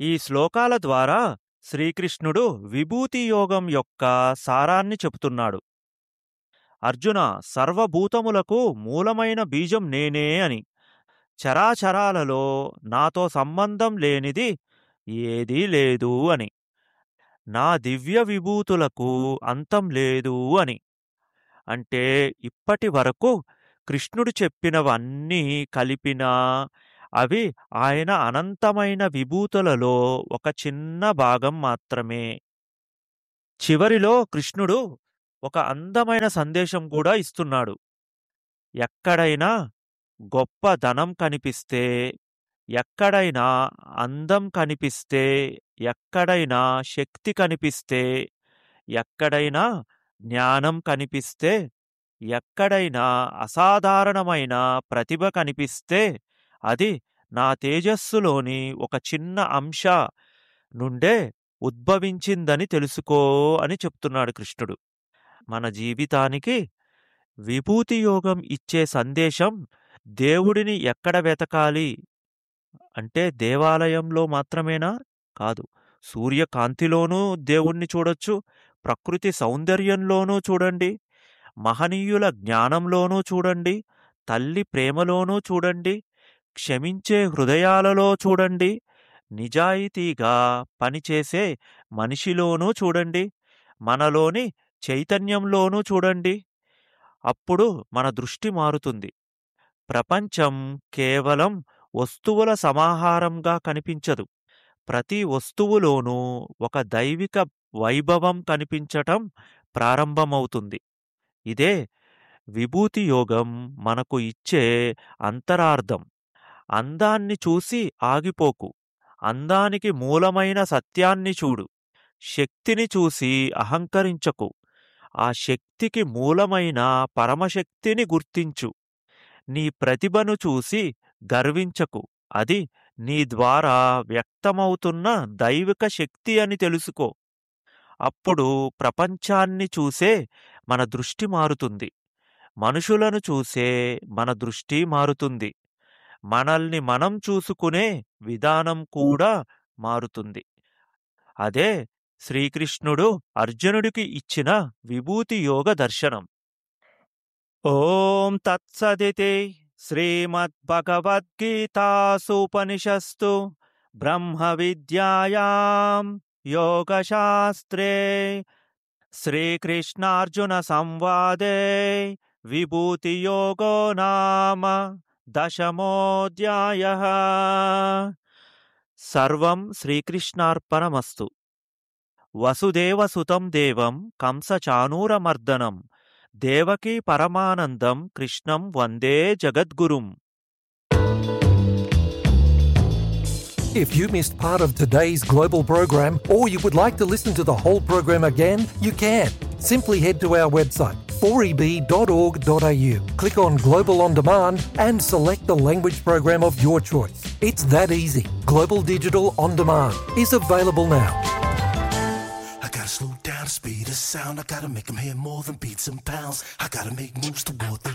ఈ శ్లోకాల ద్వారా శ్రీకృష్ణుడు విభూతి యోగం యొక్క సారాన్ని చెబుతున్నాడు. అర్జున, సర్వభూతములకు మూలమైన బీజం నేనే అని, చరాచరాలలో నాతో సంబంధం లేనిది ఏదీ లేదు అని, నా దివ్య విభూతులకు అంతం లేదు అని. అంటే ఇప్పటి వరకు కృష్ణుడు చెప్పినవన్నీ కలిపినా అవి ఆయన అనంతమైన విభూతులలో ఒక చిన్న భాగం మాత్రమే. చివరిలో కృష్ణుడు ఒక అందమైన సందేశం కూడా ఇస్తున్నాడు. ఎక్కడైనా గొప్ప ధనం కనిపిస్తే, ఎక్కడైనా అందం కనిపిస్తే, ఎక్కడైనా శక్తి కనిపిస్తే, ఎక్కడైనా జ్ఞానం కనిపిస్తే, ఎక్కడైనా అసాధారణమైన ప్రతిభ కనిపిస్తే అది నా తేజస్సులోని ఒక చిన్న అంశ నుండే ఉద్భవించిందని తెలుసుకో అని చెప్తున్నాడు కృష్ణుడు. మన జీవితానికి విభూతి యోగం ఇచ్చే సందేశం దేవుడిని ఎక్కడ వెతకాలి అంటే దేవాలయంలో మాత్రమేనా? కాదు. సూర్యకాంతిలోనూ దేవుణ్ణి చూడొచ్చు, ప్రకృతి సౌందర్యంలోనూ చూడండి, మహనీయుల జ్ఞానంలోనూ చూడండి, తల్లి ప్రేమలోనూ చూడండి, క్షమించే హృదయాలలో చూడండి, నిజాయితీగా పనిచేసే మనిషిలోనూ చూడండి, మనలోని చైతన్యంలోనూ చూడండి. అప్పుడు మన దృష్టి మారుతుంది. ప్రపంచం కేవలం వస్తువుల సమాహారంగా కనిపించదు. ప్రతి వస్తువులోనూ ఒక దైవిక వైభవం కనిపించటం ప్రారంభమవుతుంది. ఇదే విభూతి యోగం మనకు ఇచ్చే అంతరార్థం. అందాన్ని చూసి ఆగిపోకు, అందానికి మూలమైన సత్యాన్ని చూడు. శక్తిని చూసి అహంకరించకు, ఆ శక్తికి మూలమైన పరమశక్తిని గుర్తించు. నీ ప్రతిభను చూసి గర్వించకు, అది నీ ద్వారా వ్యక్తమవుతున్న దైవిక శక్తి అని తెలుసుకో. అప్పుడు ప్రపంచాన్ని చూసే మన దృష్టి మారుతుంది, మనుషులను చూసే మన దృష్టి మారుతుంది, మనల్ని మనం చూసుకునే విధానం కూడా మారుతుంది. అదే శ్రీకృష్ణుడు అర్జునుడికి ఇచ్చిన విభూతి యోగ దర్శనం. ఓం తత్సదితి శ్రీమద్భగవద్గీతాసూపనిషత్సు బ్రహ్మ విద్యాయాం యోగశాస్త్రే శ్రీకృష్ణార్జున సంవాదే విభూతి యోగో నామ దశమోऽధ్యాయః. సర్వం శ్రీకృష్ణార్పణమస్తు. వసుదేవసుతం దేవం కంసచానూరమర్దనం దేవకీ పరమానందం కృష్ణం వందే జగద్గురుం. If you missed part of today's global program or you would like to listen to the whole program again, you can. Simply head to our website 4eb.org.au, click on Global On Demand and select the language program of your choice. It's that easy. Global Digital On Demand is available now. I gotta slow down the speed of sound. I gotta make them hear more than beats and pounds. I gotta make moves toward the